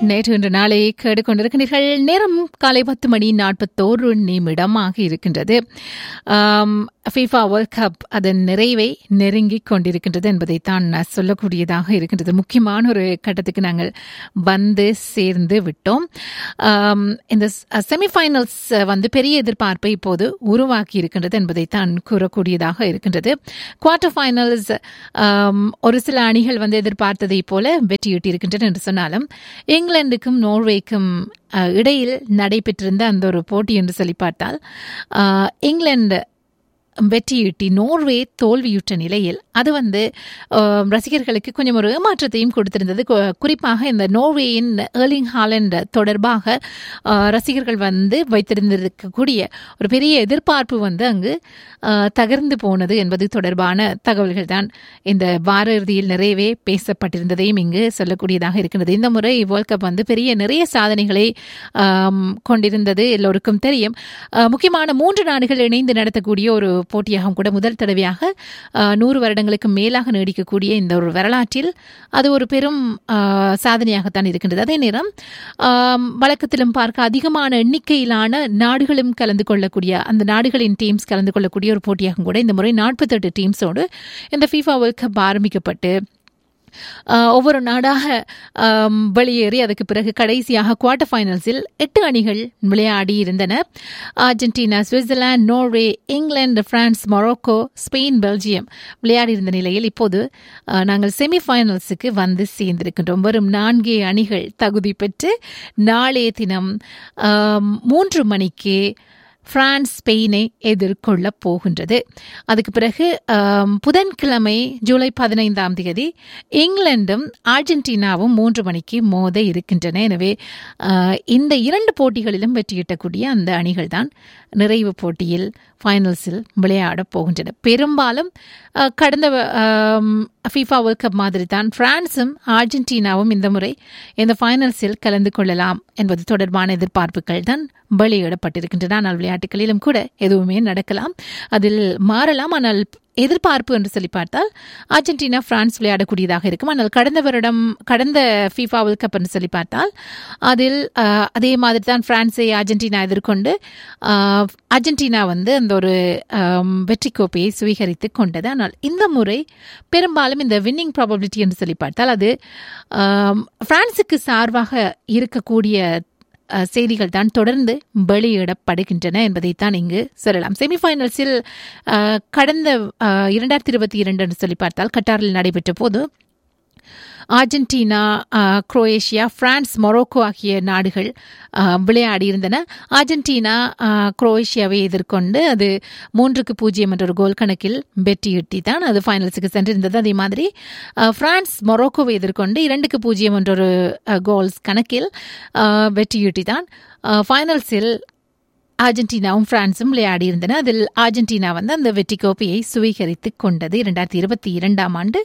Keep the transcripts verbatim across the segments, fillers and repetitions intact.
நேற்று இன்று நாளை கேட்டுக்கொண்டிருக்கிறீர்கள். நேரம் காலை பத்து மணி நாற்பத்தோரு நிமிடமாக இருக்கின்றது. ஃபிஃபா வேர்ல்ட் கப் அதன் நிறைவை நெருங்கிக் கொண்டிருக்கின்றது என்பதைத்தான் சொல்லக்கூடியதாக இருக்கின்றது. முக்கியமான ஒரு கட்டத்துக்கு நாங்கள் வந்து சேர்ந்து விட்டோம். இந்த செமிஃபைனல்ஸ் வந்து பெரிய எதிர்பார்ப்பை இப்போது உருவாக்கி இருக்கின்றது என்பதைத்தான் கூறக்கூடியதாக இருக்கின்றது. குவார்டர் ஃபைனல்ஸ் ஒரு சில அணிகள் வந்து எதிர்பார்த்ததை போல வெற்றியிட்டு இருக்கின்றன என்று சொன்னாலும் இங்கிலாந்துக்கும் நோர்வேக்கும் இடையில் நடைபெற்றிருந்த அந்த ஒரு போட்டி என்று சொல்லி பார்த்தால் இங்கிலாந்து வெற்றியீட்டி நோர்வே தோல்வியுற்ற நிலையில் அது வந்து ரசிகர்களுக்கு கொஞ்சம் ஒரு ஏமாற்றத்தையும் கொடுத்திருந்தது. குறிப்பாக இந்த நோர்வேயின் எர்லிங் ஹாலண்ட் தொடர்பாக ரசிகர்கள் வந்து வைத்திருந்திருக்கக்கூடிய ஒரு பெரிய எதிர்பார்ப்பு வந்து அங்கு தகர்ந்து போனது என்பது தொடர்பான தகவல்கள் தான் இந்த வார இறுதியில் நிறையவே பேசப்பட்டிருந்ததையும் இங்கு சொல்லக்கூடியதாக இருக்கின்றது. இந்த முறை வேர்ல்ட் கப் வந்து பெரிய நிறைய சாதனைகளை கொண்டிருந்தது, எல்லோருக்கும் தெரியும். முக்கியமான மூன்று நாடுகள் இணைந்து நடத்தக்கூடிய ஒரு போட்டியாகவும் கூட முதல் தடவையாக நூறு வருடங்களுக்கு மேலாக நீடிக்கக்கூடிய இந்த ஒரு வரலாற்றில் அது ஒரு பெரும் சாதனையாகத்தான் இருக்கின்றது. அதே நேரம் வழக்கத்திலும் பார்க்க அதிகமான எண்ணிக்கையிலான நாடுகளும் கலந்து கொள்ளக்கூடிய அந்த நாடுகளின் டீம்ஸ் கலந்து கொள்ளக்கூடிய ஒரு போட்டியாகவும் கூட இந்த முறை நாற்பத்தி எட்டு டீம்ஸோடு இந்த ஃபீஃபா வேர்ல்ட் கப் ஆரம்பிக்கப்பட்டு ஒவ்வொரு நாடாக வெளியேறி அதுக்கு பிறகு கடைசியாக குவார்டர் ஃபைனல்ஸில் எட்டு அணிகள் விளையாடி இருந்தன. Argentina, Switzerland, Norway, England, France, Morocco, Spain, Belgium விளையாடி இருந்த நிலையில் இப்போது நாங்கள் செமிஃபைனல்ஸுக்கு வந்து சேர்ந்திருக்கின்றோம். வரும் நான்கு அணிகள் தகுதி பெற்று நாளைய தினம் மூன்று மணிக்கு பிரான்ஸ் ஸ்பெயினை எதிர்கொள்ள போகின்றது. அதுக்கு பிறகு புதன்கிழமை ஜூலை பதினைந்தாம் தேதி இங்கிலாந்தும் அர்ஜென்டினாவும் மூன்று மணிக்கு மோத இருக்கின்றன. எனவே இந்த இரண்டு போட்டிகளிலும் வெற்றியிட்டக்கூடிய அந்த அணிகள் தான் நிறைவு போட்டியில் ஃபைனல்ஸில் விளையாட போகின்றன. பெரும்பாலும் கடந்த ஃபீஃபா வேர்ல்ட் கப் மாதிரி தான் பிரான்சும் அர்ஜென்டினாவும் இந்த முறை இந்த ஃபைனல்ஸில் கலந்து கொள்ளலாம் என்பது தொடர்பான எதிர்பார்ப்புகள் தான் வெளியிடப்பட்டிருக்கின்றன. ஆனால் விளையாட்டுகளிலும் கூட எதுவுமே நடக்கலாம், அதில் மாறலாம். ஆனால் எதிர்பார்ப்பு என்று சொல்லி பார்த்தால் அர்ஜென்டினா பிரான்ஸ் விளையாடக்கூடியதாக இருக்கும். ஆனால் கடந்த வருடம் கடந்த ஃபீஃபா வேர்ல்ட் கப் என்று சொல்லி பார்த்தால் அதில் அதே மாதிரி தான் பிரான்ஸை அர்ஜென்டினா எதிர்கொண்டு அர்ஜென்டினா வந்து அந்த ஒரு வெற்றி கோப்பையை சுவீகரித்து கொண்டது. ஆனால் இந்த முறை பெரும்பாலும் இந்த வின்னிங் ப்ராபபிலிட்டி என்று சொல்லி பார்த்தால் அது பிரான்ஸுக்கு சார்பாக இருக்கக்கூடிய செய்திகள் தான் தொடர்ந்து வெளியிடப்படுகின்றன என்பதைத்தான் இங்கு சொல்லலாம். செமிஃபைனல்ஸில் கடந்த இரண்டாயிரத்தி இருபத்தி இரண்டு என்று சொல்லி பார்த்தால் கட்டாரில் நடைபெற்ற போது அர்ஜென்டினா, குரோயேஷியா, பிரான்ஸ், மொரோக்கோ ஆகிய நாடுகள் விளையாடி இருந்தன. அர்ஜென்டினா குரோயேஷியாவை எதிர்கொண்டு அது மூன்றுக்கு பூஜ்ஜியம் என்ற ஒரு கோல் கணக்கில் வெற்றியிட்டி தான் அது ஃபைனல்ஸுக்கு சென்றிருந்தது. அதே மாதிரி பிரான்ஸ் மொரோக்கோவை எதிர்கொண்டு இரண்டுக்கு பூஜ்ஜியம் என்ற ஒரு கோல்ஸ் கணக்கில் வெற்றியிட்டி தான் ஃபைனல்ஸில் அர்ஜென்டினாவும் பிரான்ஸும் விளையாடி இருந்தன. அதில் அர்ஜென்டினா வந்து அந்த வெற்றி கோப்பையை சுவீகரித்து கொண்டது இரண்டாயிரத்தி இருபத்தி இரண்டாம் ஆண்டு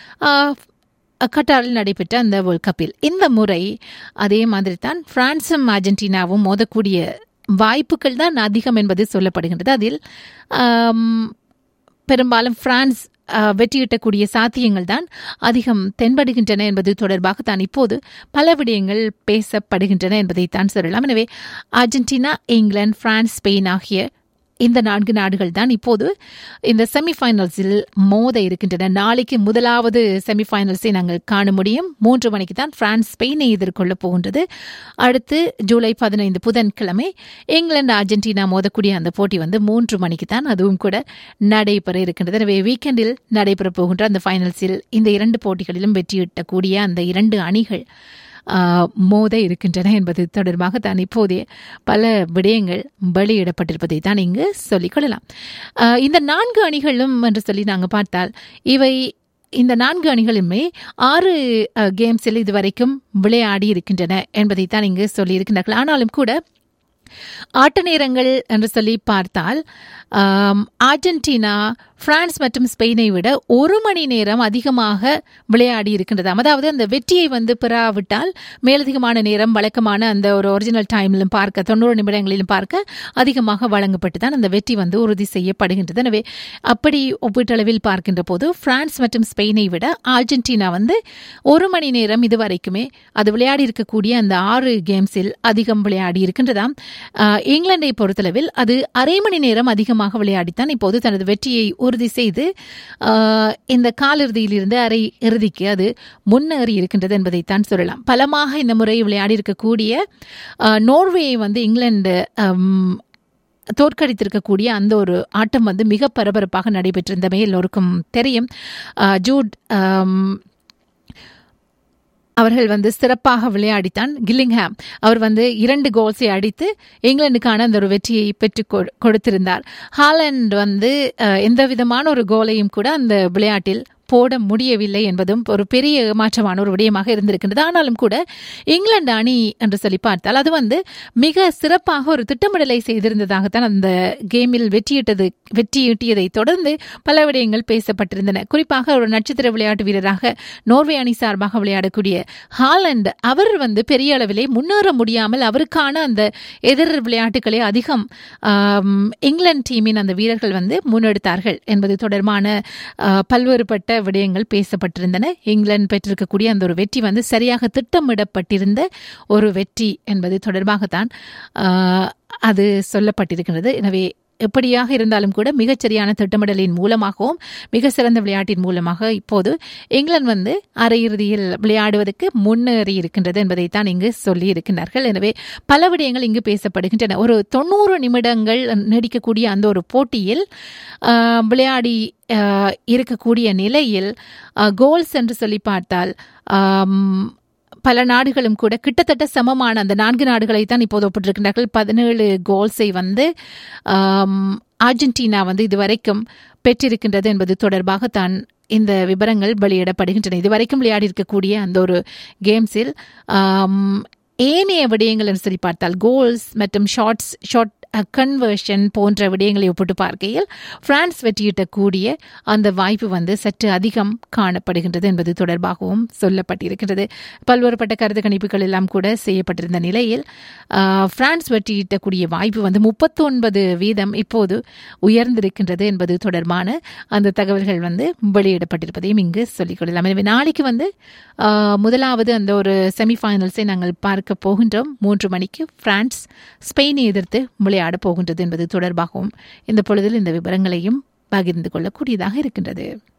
கட்டாரில் நடைபெற்ற அந்த வேர்ல்ட் கப்பில். இந்த முறை அதே மாதிரி தான் பிரான்சும் அர்ஜென்டினாவும் மோதக்கூடிய வாய்ப்புகள் தான் அதிகம் என்பது சொல்லப்படுகின்றது. அதில் பெரும்பாலும் பிரான்ஸ் வெற்றியிட்டக்கூடிய சாத்தியங்கள் தான் அதிகம் தென்படுகின்றன என்பது தொடர்பாக தான் இப்போது பல விடயங்கள் பேசப்படுகின்றன என்பதைத்தான் சொல்லலாம். எனவே அர்ஜென்டினா, இங்கிலாந்து, பிரான்ஸ், ஸ்பெயின் ஆகிய இந்த நான்கு நாடுகள் தான் இப்போது இந்த செமிஃபைனல்ஸில் மோத இருக்கின்றன. நாளைக்கு முதலாவது செமிஃபைனல்ஸை நாங்கள் காண முடியும். மூன்று மணிக்கு தான் பிரான்ஸ் ஸ்பெயினை எதிர்கொள்ள போகின்றது. அடுத்து ஜூலை பதினைந்து புதன்கிழமை இங்கிலாந்து அர்ஜென்டினா மோதக்கூடிய அந்த போட்டி வந்து மூன்று மணிக்கு தான் அதுவும் கூட நடைபெற இருக்கின்றது. எனவே வீக்கெண்டில் நடைபெற போகின்ற அந்த ஃபைனல்ஸில் இந்த இரண்டு போட்டிகளிலும் வெற்றியிட்டக்கூடிய அந்த இரண்டு அணிகள் மோத இருக்கின்றன என்பது தொடர்பாக தான் இப்போதைய பல விடயங்கள் வெளியிடப்பட்டிருப்பதை தான் இங்கு சொல்லிக்கொள்ளலாம். இந்த நான்கு அணிகளும் என்று சொல்லி நாங்கள் பார்த்தால் இவை இந்த நான்கு அணிகளுமே ஆறு கேம்ஸில் இதுவரைக்கும் விளையாடி இருக்கின்றன என்பதை தான் இங்கு சொல்லியிருக்கின்றார்கள். ஆனாலும் கூட ஆட்ட நேரங்கள் என்று சொல்லி பார்த்தால் அர்ஜென்டினா பிரான்ஸ் மற்றும் ஸ்பெயினை விட ஒரு மணி நேரம் அதிகமாக விளையாடி இருக்கின்றது. அதாவது அந்த வெற்றியை வந்து பெறாவிட்டால் மேலதிகமான நேரம் வழக்கமான அந்த ஒரு ஒரிஜினல் டைமிலும் பார்க்க தொண்ணூறு நிமிடங்களிலும் பார்க்க அதிகமாக வழங்கப்பட்டு தான் அந்த வெற்றி வந்து உறுதி செய்யப்படுகின்றது. எனவே அப்படி ஒப்பீட்டளவில் பார்க்கின்ற போது பிரான்ஸ் மற்றும் ஸ்பெயினை விட அர்ஜென்டினா வந்து ஒரு மணி நேரம் இதுவரைக்குமே அது விளையாடி இருக்கக்கூடிய அந்த ஆறு கேம்ஸில் அதிகம் விளையாடி இருக்கின்றதாம். இங்கிலாந்தை பொறுத்தளவில் அது அரை மணி நேரம் அதிகமாக விளையாடித்தான் இப்போது தனது வெற்றியை உறுதி செய்து இந்த காலிறுதியில் இருந்து அரை இறுதிக்கு அது முன்னேறி இருக்கின்றது என்பதைத்தான் சொல்லலாம். பலமாக இந்த முறை விளையாடி இருக்கக்கூடிய நோர்வேயை வந்து இங்கிலாந்து தோற்கடித்திருக்கக்கூடிய அந்த ஒரு ஆட்டம் வந்து மிக பரபரப்பாக நடைபெற்றிருந்தமே எல்லோருக்கும் தெரியும். ஜூட் அவர்கள் வந்து சிறப்பாக விளையாடித்தான். கில்லிங்ஹாம் அவர் வந்து இரண்டு கோல்ஸை அடித்து இங்கிலாந்துக்கான அந்த ஒரு வெற்றியை பெற்று கொடுத்திருந்தார். ஹாலண்ட் வந்து எந்த விதமான ஒரு கோலையும் கூட அந்த விளையாட்டில் போட முடியவில்லை என்பதும் ஒரு பெரிய ஏமாற்றமான ஒரு விடயமாக இருந்திருக்கின்றது. ஆனாலும் கூட இங்கிலாந்து அணி என்று சொல்லி பார்த்தால் அது வந்து மிக சிறப்பாக ஒரு திட்டமிடலை செய்திருந்ததாகத்தான் அந்த கேமில் வெற்றியிட்டது வெற்றியீட்டியதை தொடர்ந்து பல விடயங்கள் பேசப்பட்டிருந்தன. குறிப்பாக ஒரு நட்சத்திர விளையாட்டு வீரராக நோர்வே அணி சார்பாக விளையாடக்கூடிய ஹாலண்ட் அவர் வந்து பெரிய அளவிலே முன்னேற முடியாமல் அவருக்கான அந்த எதிர் விளையாட்டுகளை அதிகம் இங்கிலாந்து டீமின் அந்த வீரர்கள் வந்து முன்னெடுத்தார்கள் என்பது தொடர்பான பல்வேறுபட்ட விடயங்கள் பேசப்பட்டிருந்தன. இங்கிலாந்து பெற்றிருக்கக்கூடிய அந்த ஒரு வெற்றி வந்து சரியாக திட்டமிடப்பட்டிருந்த ஒரு வெற்றி என்பது தொடர்பாகத்தான் அது சொல்லப்பட்டிருக்கிறது. எனவே எப்படியாக இருந்தாலும் கூட மிகச்சரியான திட்டமிடலின் மூலமாகவும் மிக சிறந்த விளையாட்டின் மூலமாக இப்போது இங்கிலாந்து வந்து அரையிறுதியில் விளையாடுவதற்கு முன்னேறி இருக்கின்றது என்பதைத்தான் இங்கு சொல்லி இருக்கின்றார்கள். எனவே பல விடயங்கள் இங்கு பேசப்படுகின்றன. ஒரு தொண்ணூறு நிமிடங்கள் நீடிக்கக்கூடிய அந்த ஒரு போட்டியில் விளையாடி இருக்கக்கூடிய நிலையில் கோல்ஸ் என்று சொல்லி பார்த்தால் பல நாடுகளும் கூட கிட்டத்தட்ட சமமான அந்த நான்கு நாடுகளை தான் இப்போது ஒப்பிட்டிருக்கின்றார்கள். பதினேழு கோல்ஸை வந்து அர்ஜென்டினா வந்து இதுவரைக்கும் பெற்றிருக்கின்றது என்பது தொடர்பாக தான் இந்த விவரங்கள் வெளியிடப்படுகின்றன. இதுவரைக்கும் விளையாடி இருக்கக்கூடிய அந்த ஒரு கேம்ஸில் ஏனைய விடயங்கள் என்று சொல்லி பார்த்தால் கோல்ஸ் மற்றும் ஷார்ட்ஸ் ஷார்ட் கன்வர்ஷன் போன்ற விடயங்களை ஒப்பிட்டு பார்க்கையில் பிரான்ஸ் வெற்றியிட்டக்கூடிய அந்த வாய்ப்பு வந்து சற்று அதிகம் காணப்படுகின்றது என்பது தொடர்பாகவும் சொல்லப்பட்டிருக்கின்றது. பல்வேறுபட்ட கருத்து கணிப்புகள் எல்லாம் கூட செய்யப்பட்டிருந்த நிலையில் பிரான்ஸ் வெற்றியிட்டக்கூடிய வாய்ப்பு வந்து முப்பத்தி ஒன்பது வீதம் இப்போது உயர்ந்திருக்கின்றது என்பது தொடர்பான அந்த தகவல்கள் வந்து வெளியிடப்பட்டிருப்பதையும் இங்கு சொல்லிக் கொள்ளலாம். எனவே நாளைக்கு வந்து முதலாவது அந்த ஒரு செமிஃபைனல்ஸை நாங்கள் பார்க்க போகின்றோம். மூன்று மணிக்கு பிரான்ஸ் ஸ்பெயினை எதிர்த்து விளையாட போகின்றது என்பது தொடர்பாகவும் இந்த பொழுதில் இந்த விவரங்களையும் பகிர்ந்து கொள்ளக்கூடியதாக இருக்கின்றது.